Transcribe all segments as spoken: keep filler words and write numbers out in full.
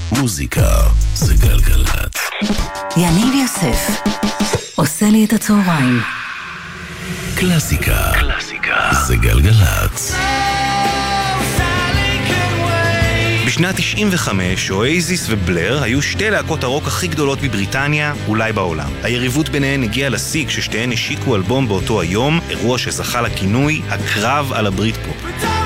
מוזיקה זה גלגלת. יניב יוסף עושה לי את הצהריים. קלאסיקה, קלאסיקה זה גלגלת. בשנת תשעים וחמש, אואזיס ובלר היו שתי להקות הרוק הכי גדולות בבריטניה, אולי בעולם. היריבות ביניהן הגיעה לשיא כששתיהן השיקו אלבום באותו היום, אירוע שזכה לכינוי הקרב על הבריטפופ.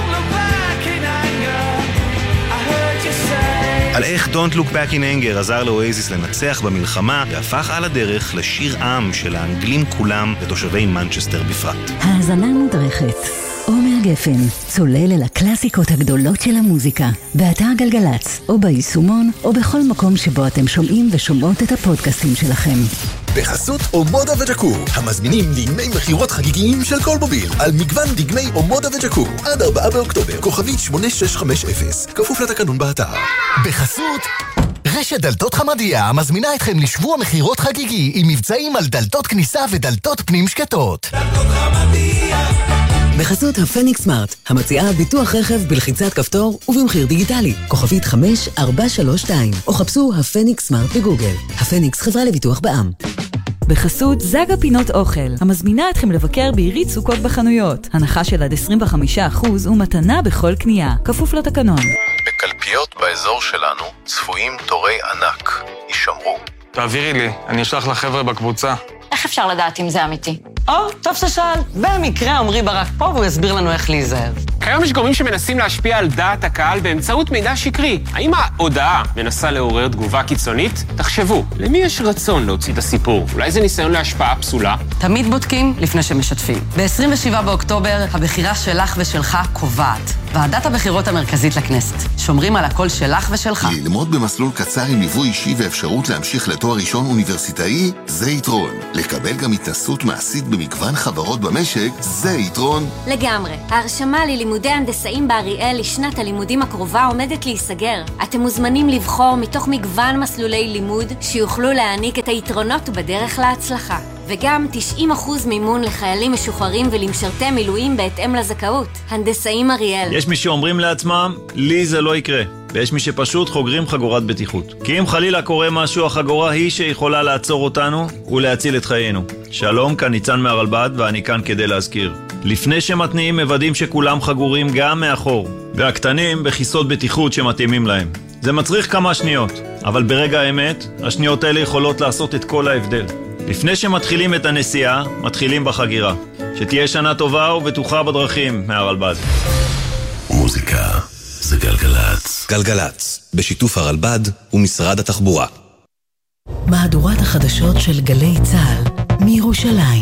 על איך Don't Look Back in Anger עזר לאואזיס לנצח במלחמה והפך על הדרך לשיר עם של האנגלים כולם ותושבי מנצ'סטר בפרט. האזנה מודרכת. עומר גפן צולל אל הקלאסיקות הגדולות של המוזיקה באתר גלגלץ או ביישומון או בכל מקום שבו אתם שומעים ושומעות את הפודקאסטים שלכם. בחסות אומודה וג'קו, המזמינים דגמי מחירות חגיגיים של כל מוביל על מגוון דגמי אומודה וג'קו עד ארבעה באוקטובר, כוכבית שמונה שש חמש אפס, כפוף לתקנון באתר. בחסות רשת דלתות חמדיה מזמינה אתכם לשבוע מחירות חגיגי עם מבצעים על דלתות כניסה ודלתות פנים שקטות. דלתות חמדיה. בחסות הפניקס סמארט, המציעה ביטוח רכב בלחיצת כפתור ובמחיר דיגיטלי, כוכבית חמש ארבע שלוש שתיים, או חפשו הפניקס סמארט בגוגל. הפניקס חברה לביטוח בע"מ. בחסות זאגה פינות אוכל, המזמינה אתכם לבקר בעירית סוכות בחנויות. הנחה של עד עשרים וחמישה אחוז ומתנה בכל קנייה, כפוף לתקנון. בקלפיות באזור שלנו צפויים תורי ענק. יישמרו. תעבירי לי, אני אשלח לחבר'ה בקבוצה. איך אפשר לדעת אם זה אמיתי? או, טוב ששאל. במקרה עמרי ברק פה והוא יסביר לנו איך להיזהר. כיום יש גורמים שמנסים להשפיע על דעת הקהל באמצעות מידע שקרי. האם ההודעה מנסה לעורר תגובה קיצונית? תחשבו, למי יש רצון להוציא את הסיפור? אולי זה ניסיון להשפעה פסולה? תמיד בודקים לפני שמשתפים. ב-עשרים ושבעה באוקטובר, הבחירה שלך ושלך קובעת. ועדת הבחירות המרכזית לכנסת. שומרים על הקול שלך ושלך. ללמוד במסלול קצר עם ליווי אישי ואפשרות להמשיך לתואר ראשון אוניברסיטאי, זה יתרון. לקבל גם התנסות מעשית במגוון חברות במשק, זה יתרון. לגמרי. ההרשמה ללימודי הנדסאים באריאל לשנת הלימודים הקרובה עומדת להיסגר. אתם מוזמנים לבחור מתוך מגוון מסלולי לימוד שיוכלו להעניק את היתרונות בדרך להצלחה. וגם תשעים אחוז מימון לחיילים משוחררים ולמשרתי מילואים בהתאם לזכאות. הנדסאים אריאל. יש מי שאומרים לעצמם, לי זה לא יקרה. ויש מי שפשוט חוגרים חגורת בטיחות. כי אם חלילה קורה משהו, החגורה היא שיכולה לעצור אותנו ולהציל את חיינו. שלום, כאן ניצן מהרלב"ד, ואני כאן כדי להזכיר. לפני שמתניעים מוודאים שכולם חגורים גם מאחור, והקטנים בכיסות בטיחות שמתאימים להם. זה מצריך כמה שניות, אבל ברגע האמת, השניות האלה יכולות לעשות את כל ההבדל. לפני שמתחילים את הנסיעה, מתחילים בחגירה. שתהיה שנה טובה ובטוחה בדרכים מהרלב"ד. מוזיקה זה גלגלץ. גלגלץ, בשיתוף הרלב"ד ומשרד התחבורה. מהדורת החדשות של גלי צה"ל מירושלים.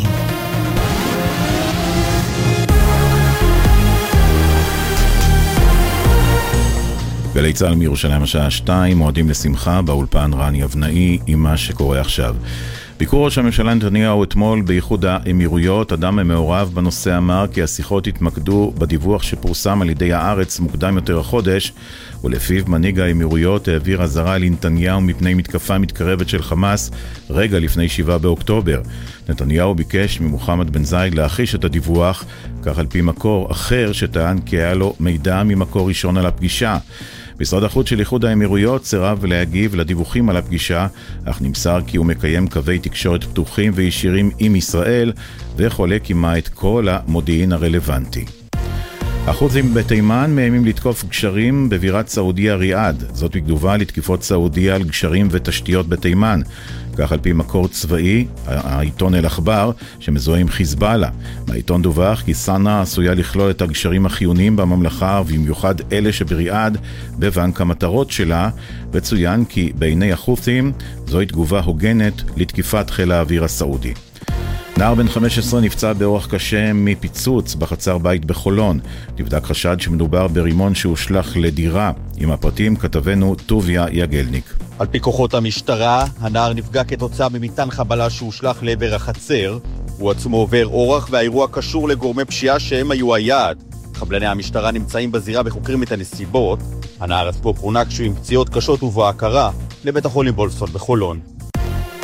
גלי צה"ל מירושלים השעה שתיים, מועדים לשמחה באולפן רן יבנאי עם מה שקורה עכשיו. ביקור ראש הממשלה נתניהו אתמול באיחוד האמירויות, אדם מעורב בנושא אמר כי השיחות התמקדו בדיווח שפורסם על ידי הארץ מוקדם יותר החודש, ולפיו מנהיג האמירויות העביר אזהרה לנתניהו מפני מתקפה מתקרבת של חמאס רגע לפני שבעה באוקטובר. נתניהו ביקש ממוחמד בן זייד להחיש את הדיווח, כך על פי מקור אחר שטען כי היה לו מידע ממקור ראשון על הפגישה. משרד החוץ של איחוד האמירויות סירב להגיב לדיווחים על הפגישה, אך נמסר כי הוא מקיים קווי תקשורת פתוחים וישירים עם ישראל, וחולק עמה את כל המודיעין הרלוונטי. החות'ים בתימן מאיימים לתקוף גשרים בבירת סעודיה ריאד, זאת בתגובה לתקיפות סעודיה על גשרים ותשתיות בתימן. כך על פי מקור צבאי, העיתון אל-אחבר, שמזוהה עם חיזבאללה. מהעיתון דווח כי סאנה עשויה לכלול את הגשרים החיוניים בממלכה, ובמיוחד אלה שבריאד, בבנק המטרות שלה, וצוין כי בעיני החות'ים זוהי תגובה הוגנת לתקיפת חיל האוויר הסעודי. נער בן חמש עשרה נפצע באורח קשה מפיצוץ בחצר בית בחולון. נבדק חשד שמדובר ברימון שהושלך לדירה. עם הפרטים כתבנו טוביה יגלניק. על פי כוחות המשטרה, הנער נפגע כתוצאה ממטען חבלה שהושלך לעבר החצר. הוא עצמו עובר אורח והאירוע קשור לגורמי פשיעה שהם היו היעד. חבלני המשטרה נמצאים בזירה וחוקרים את הנסיבות. הנער עצמו פרונק שהוא עם פציעות קשות ובהכרה לבית החולים וולפסון בחולון.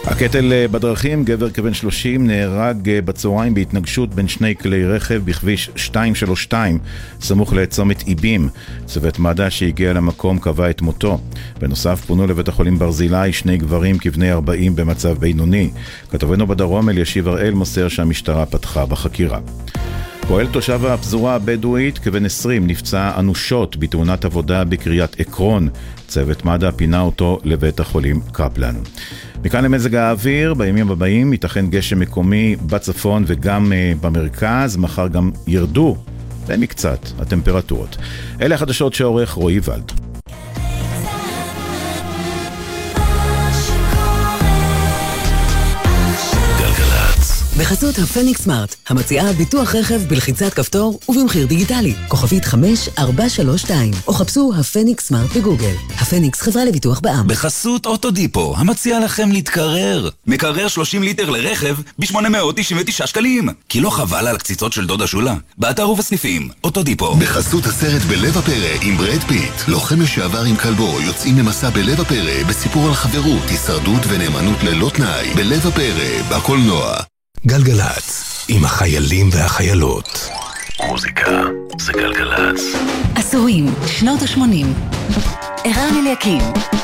הקטל בדרכים, גבר כבן שלושים נהרג בצהריים בהתנגשות בין שני כלי רכב בכביש שתיים שלוש שתיים סמוך לצומת איבים. צוות מד"א שהגיע למקום קבע את מותו. בנוסף פונו לבית החולים ברזילי שני גברים כבני ארבעים במצב בינוני. כתבנו בדרום אלישיב הראל מוסר שהמשטרה פתחה בחקירה. פועל תושב הפזורה הבדואית כבן עשרים נפצע אנושות בתאונת עבודה בקריית עקרון. צוות מד"א פינה אותו לבית החולים קפלן. מכאן למזג האוויר, בימים הבאים ייתכן גשם מקומי בצפון וגם uh, במרכז, מחר גם ירדו במקצת הטמפרטורות. אלה החדשות שעורך רועי ולד. בחסות הפניקס סמארט, המציעה ביטוח רכב בלחיצת כפתור ובמחיר דיגיטלי. כוכבית חמש ארבע שלוש שתיים, או חפשו הפניקס סמארט בגוגל. הפניקס חברה לביטוח בע"מ. בחסות אוטודיפו, המציע לכם להתקרר. מקרר שלושים ליטר לרכב ב-שמונה מאות תשעים ותשעה שקלים. כי לא חבל על הקציצות של דודה שולה? באתר ובסניפים, אוטודיפו. בחסות הסרט בלב הפרא עם ברד פיט, לוחם לשעבר עם כלבו, יוצאים למסע בלב הפרא בסיפור על חברות, הישרדות ונאמנות ללא תנאי. בלב הפרא, בקולנוע. גלגלץ, עם החיילים והחיילות. מוזיקה זה גלגלץ. עשורים, שנות ה-שמונים. ערן אליקים.